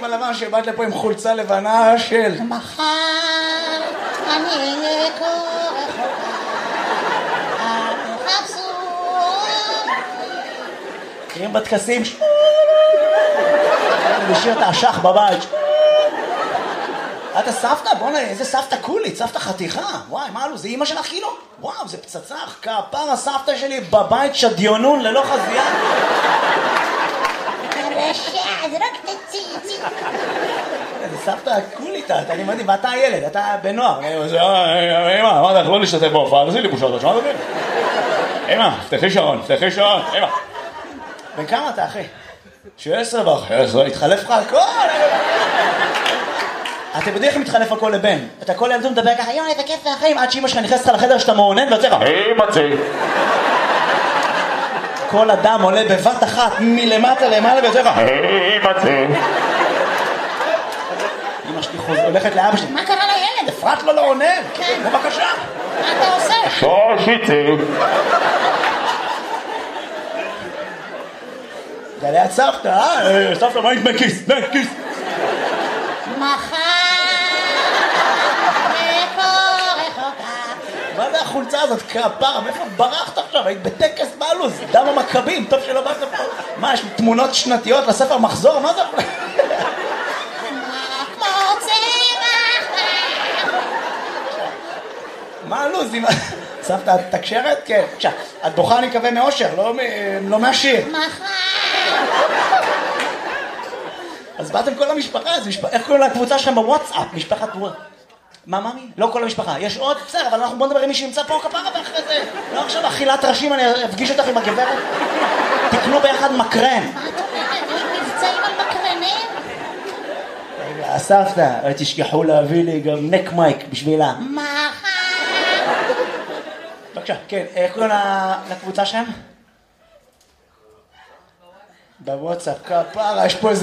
הלבן שבאת לפה עם חולצה לבנה של... מחר אני אהיה כה רחוקה, אל תחפשו מכירים בטקסים? לשיר את האשך בבית. אתה סבתא? בוא'נה, איזה סבתא קולית, סבתא חתיכה. וואי, מה לו, זה אמא שלך כאילו? וואו, זה פצצה, כפר הסבתא שלי בבית שדיונון ללא חזייה. זה רק תציצי. זה סבתא קולית, אני מדהים, ואתה הילד, אתה בנוער. אמא, מה אתה יכול להשתתף בהופעה? תעשי לי בושות, שמע דוד? אמא, פתחי שעון, אמא. בן כמה אתה, אחי? 16 התחלף לך הכל. אתם יודעים איך מתחלף הכל לבן? אתה כל ילדו מדבר ככה, יואי, זה כיף והחיים, עד שאמא שלך נכנסת לך לחדר שאתה מעונן ויוצא לך, אמא. כל אדם עולה בבת אחת מלמטה למעלה ויוצא לך, אמא. אמא שלי הולכת לאבא שלי, מה קרה לילד? אפרת לו לא עונה. כן. בבקשה. מה אתה עושה? שושיצי. זה ליד סבתא, סבתא, מה היית בכיס? מחר מה זה החולצה הזאת? כפרה, מאיפה ברחת עכשיו? היית בטקס בעלוז, דם המכבים, טוב שלא באת פה. מה, יש תמונות שנתיות לספר מחזור? מה זה? מה הלוז? סבתא, את תקשרת? כן. עכשיו, את בוכה אני מקווה מאושר, לא מהשיר. אז באתם כל המשפחה, איך קוראים לקבוצה שלכם בוואטסאפ? משפחת וואטסאפ. מה, ממי? לא כל המשפחה. יש עוד? בסדר, אבל אנחנו בוא נדבר עם מי שנמצא פה כפרה ואחרי זה. לא עכשיו אכילת ראשים, אני אפגיש אותך עם הגברת. תקנו ביחד מקרן. מה את אומרת? יש מבצעים על מקרנים? רגע, סבתא, תשכחו להביא לי גם נק מייק בשבילה. בבקשה, כן, איך קוראים לקבוצה שלהם? בוואטסאפ, כפרה, יש פה איזה...